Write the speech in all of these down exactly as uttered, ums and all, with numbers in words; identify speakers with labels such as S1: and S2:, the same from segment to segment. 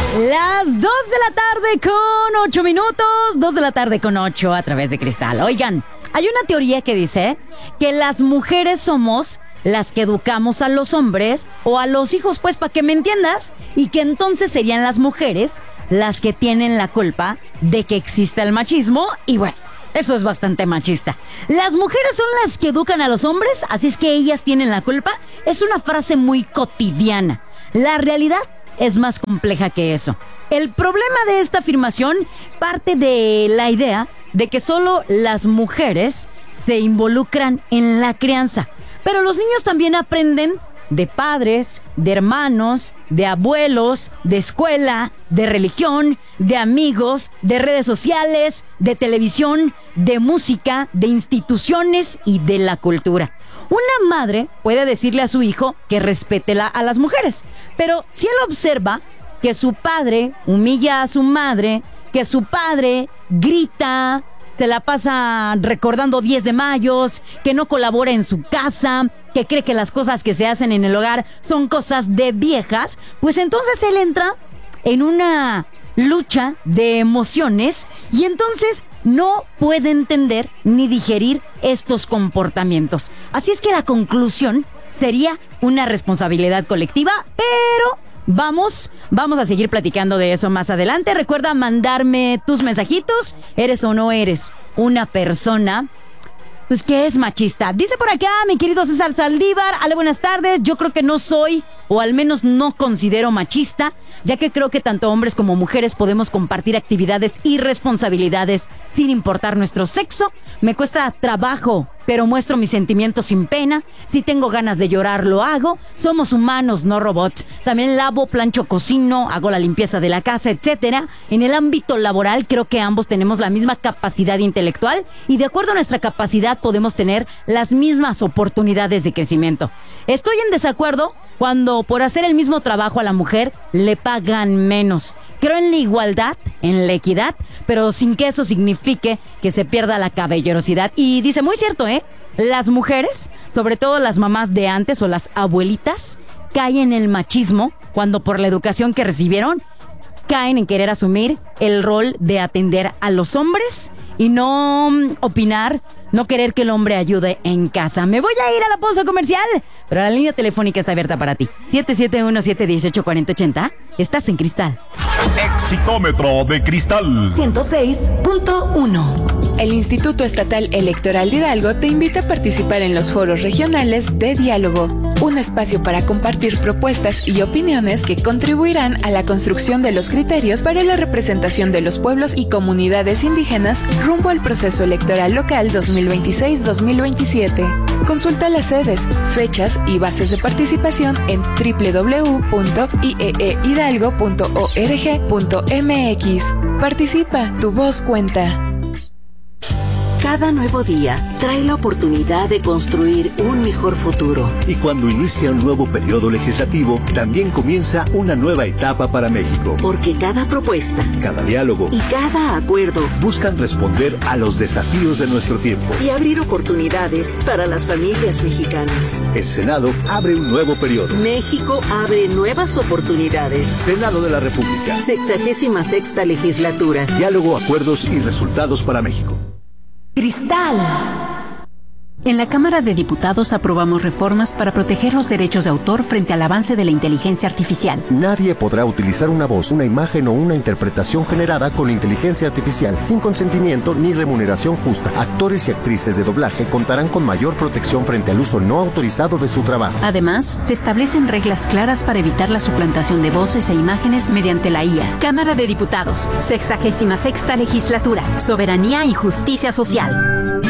S1: Las dos de la tarde con ocho minutos, dos de la tarde con ocho a través de Cristal. Oigan, hay una teoría que dice que las mujeres somos las que educamos a los hombres o a los hijos, pues, para que me entiendas, y que entonces serían las mujeres las que tienen la culpa de que exista el machismo, y bueno, eso es bastante machista. Las mujeres son las que educan a los hombres, así es que ellas tienen la culpa. Es una frase muy cotidiana. La realidad es más compleja que eso. El problema de esta afirmación parte de la idea de que solo las mujeres se involucran en la crianza, pero los niños también aprenden de padres, de hermanos, de abuelos, de escuela, de religión, de amigos, de redes sociales, de televisión, de música, de instituciones y de la cultura. Una madre puede decirle a su hijo que respete la, a las mujeres, pero si él observa que su padre humilla a su madre, que su padre grita, se la pasa recordando diez de mayos, que no colabora en su casa, que cree que las cosas que se hacen en el hogar son cosas de viejas, pues entonces él entra en una lucha de emociones y entonces no puede entender ni digerir estos comportamientos. Así es que la conclusión sería una responsabilidad colectiva, pero Vamos, vamos a seguir platicando de eso más adelante. Recuerda mandarme tus mensajitos. ¿Eres o no eres una persona, pues, que es machista? Dice por acá mi querido César Saldívar. Ale, buenas tardes. Yo creo que no soy, o al menos no considero machista, ya que creo que tanto hombres como mujeres podemos compartir actividades y responsabilidades sin importar nuestro sexo. Me cuesta trabajo, pero muestro mis sentimientos sin pena. Si tengo ganas de llorar, lo hago. Somos humanos, no robots. También lavo, plancho, cocino, hago la limpieza de la casa, etcétera. En el ámbito laboral, creo que ambos tenemos la misma capacidad intelectual y de acuerdo a nuestra capacidad podemos tener las mismas oportunidades de crecimiento. Estoy en desacuerdo cuando por hacer el mismo trabajo a la mujer le pagan menos. Creo en la igualdad, en la equidad, pero sin que eso signifique que se pierda la caballerosidad. Y dice, muy cierto, ¿eh? Las mujeres, sobre todo las mamás de antes o las abuelitas, caen en el machismo cuando por la educación que recibieron caen en querer asumir el rol de atender a los hombres y no opinar, no querer que el hombre ayude en casa. Me voy a ir a la pausa comercial, pero la línea telefónica está abierta para ti. siete siete uno, siete uno ocho, cuatro cero ocho cero. Estás en Cristal.
S2: Excitómetro de Cristal
S3: ciento seis punto uno.
S4: El Instituto Estatal Electoral de Hidalgo te invita a participar en los foros regionales de diálogo, un espacio para compartir propuestas y opiniones que contribuirán a la construcción de los criterios para la representación de los pueblos y comunidades indígenas rumbo al proceso electoral local dos mil veintiséis dos mil veintisiete. Consulta las sedes, fechas y bases de participación en doble u doble u doble u punto i e e hidalgo punto org punto m x. Participa, tu voz cuenta.
S3: Cada nuevo día trae la oportunidad de construir un mejor futuro.
S5: Y cuando inicia un nuevo periodo legislativo, también comienza una nueva etapa para México.
S3: Porque cada propuesta,
S5: cada diálogo
S3: y cada acuerdo
S5: buscan responder a los desafíos de nuestro tiempo
S3: y abrir oportunidades para las familias mexicanas.
S5: El Senado abre un nuevo periodo.
S3: México abre nuevas oportunidades.
S5: Senado de la República.
S3: Sexagésima sexta legislatura.
S5: Diálogo, acuerdos y resultados para México.
S6: Cristal. En la Cámara de Diputados aprobamos reformas para proteger los derechos de autor frente al avance de la inteligencia artificial.
S7: Nadie podrá utilizar una voz, una imagen o una interpretación generada con inteligencia artificial sin consentimiento ni remuneración justa. Actores y actrices de doblaje contarán con mayor protección frente al uso no autorizado de su trabajo.
S6: Además, se establecen reglas claras para evitar la suplantación de voces e imágenes mediante la I A.
S8: Cámara de Diputados, sexagésima sexta legislatura, soberanía y justicia social.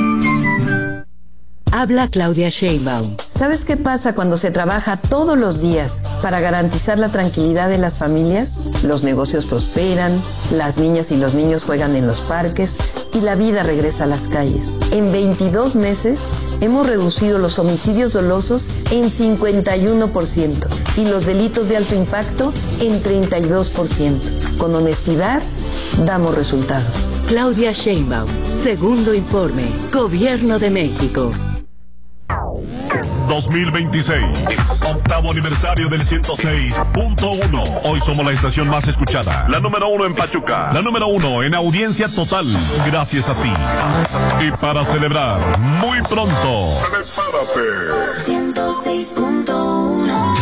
S9: Habla Claudia Sheinbaum.
S10: ¿Sabes qué pasa cuando se trabaja todos los días para garantizar la tranquilidad de las familias? Los negocios prosperan, las niñas y los niños juegan en los parques y la vida regresa a las calles. En veintidós meses hemos reducido los homicidios dolosos en cincuenta y uno por ciento y los delitos de alto impacto en treinta y dos por ciento. Con honestidad, damos resultados.
S9: Claudia Sheinbaum, segundo informe, Gobierno de México.
S2: dos mil veintiséis. Octavo aniversario del ciento seis punto uno. Hoy somos la estación más escuchada. La número uno en Pachuca. La número uno en audiencia total. Gracias a ti. Y para celebrar, muy pronto, prepárate.
S11: ciento seis punto uno.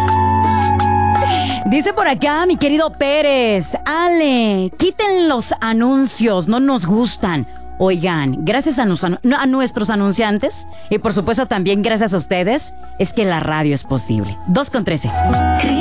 S1: Dice por acá mi querido Pérez, Ale, quiten los anuncios, no nos gustan. Oigan, gracias a, nos, a nuestros anunciantes y por supuesto también gracias a ustedes, es que la radio es posible. dos con trece.